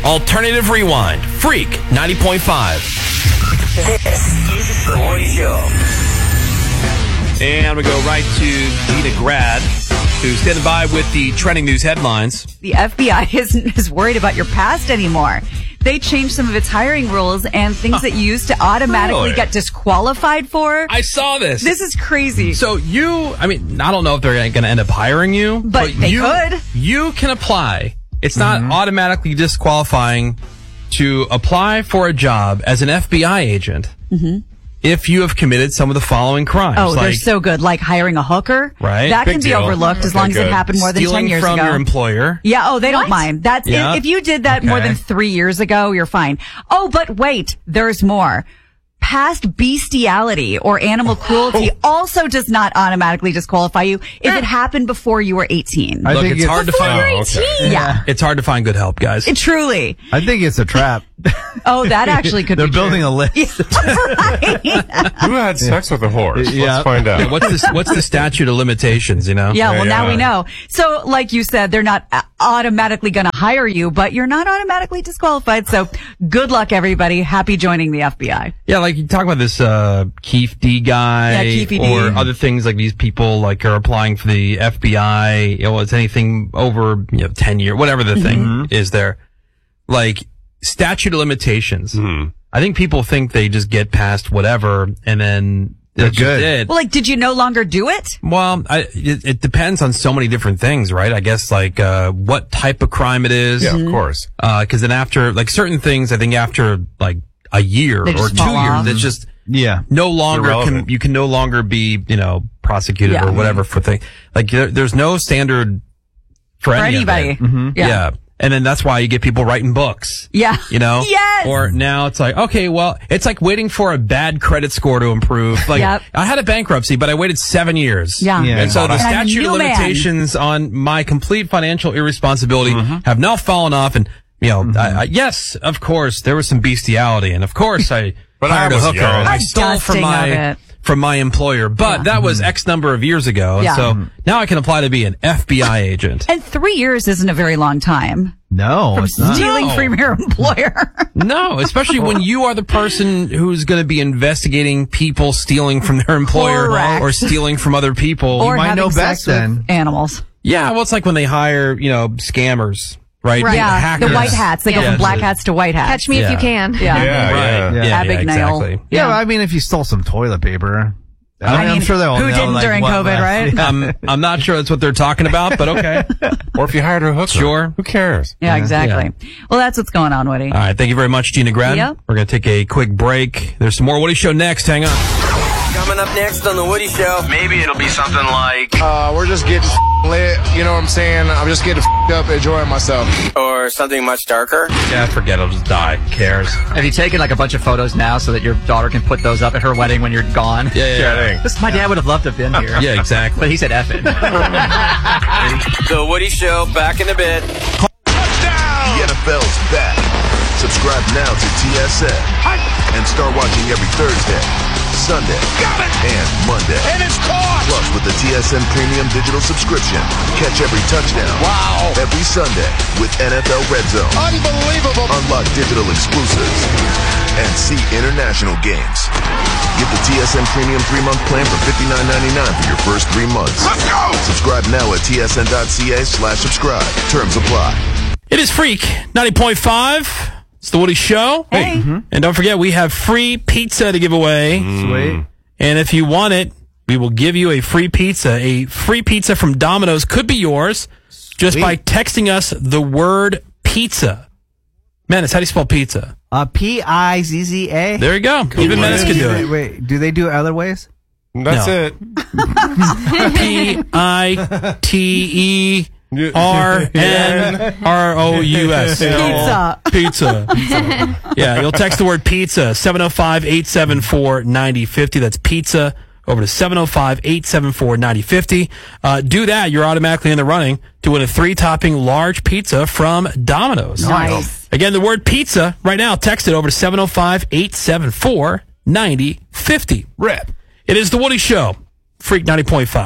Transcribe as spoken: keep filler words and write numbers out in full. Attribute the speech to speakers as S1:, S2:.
S1: Alternative Rewind. Freak ninety point five.
S2: This is The Woody Show.
S1: And we go right to Gina Grad, who's standing by with the trending news headlines.
S3: The F B I isn't as worried about your past anymore. They changed some of its hiring rules and things that you used to automatically
S1: Really?
S3: get disqualified for.
S1: I saw this.
S3: This is crazy.
S1: So you, I mean, I don't know if they're going to end up hiring you,
S3: But they
S1: you,
S3: could.
S1: You can apply. It's not
S4: Mm-hmm.
S1: automatically disqualifying to apply for a job as an F B I agent
S3: Mm-hmm.
S1: if you have committed some of the following crimes.
S3: Oh, they're
S1: like
S3: so good. Like hiring a hooker.
S1: Right.
S3: That
S4: Big
S3: can be
S4: deal.
S3: overlooked as
S4: Okay,
S3: long as it
S4: good.
S3: happened more than
S1: stealing
S3: ten years
S1: from
S3: ago.
S1: your employer.
S3: Yeah, oh, they don't
S5: What?
S3: mind. That's
S1: Yeah.
S3: if, if you did that more
S4: Okay.
S3: than three years ago, you're fine. Oh, but wait, there's more. Past bestiality or animal cruelty also does not automatically disqualify you if it happened before you were eighteen.
S4: I
S1: Look,
S4: think
S1: it's
S4: it's-
S1: hard to
S3: Before
S1: find.
S3: you're
S4: Oh, okay.
S3: eighteen. Yeah.
S1: It's hard to find good help, guys.
S3: It truly.
S4: I think it's a trap.
S3: Oh, that actually could
S4: They're
S3: be
S4: building
S3: true.
S4: a list.
S6: Who had sex with a horse?
S4: Yeah.
S6: Let's find out.
S1: what's the what's the statute of limitations? You know.
S3: Yeah, well,
S6: Yeah,
S3: now
S6: yeah.
S3: we know. So, like you said, they're not uh, automatically going to hire you, but you're not automatically disqualified. So, good luck, everybody. Happy joining the F B I.
S1: Yeah, like you talk about this uh Keefe D guy,
S3: Yeah, Keefe D.
S1: or other things like these people like are applying for the F B I. You know, it's anything over you know ten year, whatever the thing is there. Like statute of limitations.
S6: Mhm.
S1: I think people think they just get past whatever and then
S4: They're
S1: that's just
S4: good.
S1: it.
S3: Well, like, did you no longer do it?
S1: Well, I, it, it depends on so many different things, right? I guess like uh what type of crime it is.
S6: Yeah, of course.
S1: Uh, cause then after, like certain things, I think after like a year
S3: They
S1: or
S3: just
S1: two
S3: fall
S1: years,
S3: off.
S1: it's just
S4: Yeah.
S1: no longer can,
S6: irrelevant.
S1: you can no longer be, you know, prosecuted
S3: Yeah.
S1: or whatever for things. Like there, there's no standard for,
S3: For
S1: any of
S3: anybody.
S1: it.
S3: Mm-hmm.
S1: Yeah.
S3: Yeah.
S1: And then that's why you get people writing books.
S3: Yeah.
S1: You know?
S3: Yes.
S1: Or now it's like, okay, well, it's like waiting for a bad credit score to improve. Like,
S3: Yep.
S1: I had a bankruptcy, but I waited seven years.
S3: Yeah.
S4: Yeah.
S1: And so the
S3: And I'm a
S1: statute of
S3: new man.
S1: limitations on my complete financial irresponsibility
S3: Mm-hmm.
S1: have now fallen off. And, you know, I, I, yes, of course, there was some bestiality. And of course, I
S6: But I
S1: hired a
S6: was
S1: hooker.
S6: young.
S1: And I
S3: A
S1: stole from
S3: dusting of
S1: my,
S3: it.
S1: from my employer. But that was X number of years ago. And
S3: Yeah.
S1: so now I can apply to be an F B I agent.
S3: And three years isn't a very long time
S4: No,
S3: from
S4: it's not.
S3: stealing
S1: No.
S3: from your employer.
S1: No, especially when you are the person who's going to be investigating people stealing from their employer
S3: Correct.
S1: or stealing from other people.
S3: or
S4: might
S3: having
S4: know
S3: sex
S4: best
S3: with
S4: then.
S3: animals.
S1: Yeah, well, it's like when they hire, you know, scammers, right?
S3: Right. Yeah,
S1: Hackers.
S3: the white hats. They go
S1: Yeah.
S3: from black hats to white hats.
S5: Catch me if
S1: Yeah.
S5: you can.
S3: Yeah.
S6: Yeah,
S1: Right.
S6: yeah.
S1: Yeah, yeah,
S3: Abigail.
S1: exactly.
S4: Yeah,
S3: Yeah.
S4: I mean, if you stole some toilet paper, I mean,
S3: I
S4: I'm
S3: mean,
S4: sure they'll
S3: who
S4: know,
S3: didn't
S4: like,
S3: during
S4: what
S3: COVID,
S4: left.
S3: right?
S4: Yeah.
S1: I'm, I'm not sure that's what they're talking about, but okay.
S6: Or if you hired a hooker.
S1: Sure.
S6: Who cares?
S3: Yeah, exactly. Well, that's what's going on, Woody.
S1: All right. Thank you very much, Gina Grad.
S3: Yep.
S1: We're going to take a quick break. There's some more Woody Show next. Hang on.
S2: Coming up next on The Woody Show.
S7: Maybe it'll be something like,
S8: Uh, we're just getting lit, you know what I'm saying? I'm just getting up, enjoying myself.
S2: Or something much darker.
S1: Yeah, forget it. I'll just die. Who cares?
S9: Have you taken like a bunch of photos now so that your daughter can put those up at her wedding when you're gone?
S1: Yeah, yeah, yeah.
S6: Kidding.
S9: This, my dad would have loved to have been here.
S1: Yeah, exactly.
S9: But he said F it.
S2: The Woody Show, back in a bit.
S10: The N F L's back. Subscribe now to T S N and start watching every Thursday, Sunday, and Monday.
S8: And it's caught!
S10: Plus, with the T S N Premium Digital subscription, catch every touchdown.
S8: Wow.
S10: Every Sunday with N F L Red Zone.
S8: Unbelievable.
S10: Unlock digital exclusives and see international games. Get the T S N Premium three-month plan for fifty-nine ninety-nine for your first three months.
S8: Let's go!
S10: Subscribe now at tsn.ca slash subscribe. Terms apply.
S1: It is Freak ninety point five. It's the Woody Show.
S3: Hey.
S1: And don't forget, we have free pizza to give away.
S4: Sweet.
S1: And if you want it, we will give you a free pizza. A free pizza from Domino's could be yours just
S4: Sweet.
S1: by texting us the word pizza. Menace, how do you spell pizza?
S4: Uh, P I Z Z A.
S1: There you go. Even Menace can do
S4: Wait,
S1: it.
S4: wait, do they do it other ways?
S6: That's
S1: No.
S6: it.
S1: P I T E R N R O U S.
S3: Pizza.
S1: Pizza. Yeah, you'll text the word pizza, seven oh five, eight seven four, nine oh five oh. That's pizza over to seven oh five, eight seven four, nine oh five oh. Uh, do that, you're automatically in the running to win a three-topping large pizza from Domino's.
S3: Nice.
S1: Again, the word pizza, right now, text it over to seven oh five, eight seven four, nine oh five oh.
S6: Rip.
S1: It is The Woody Show, Freak ninety point five.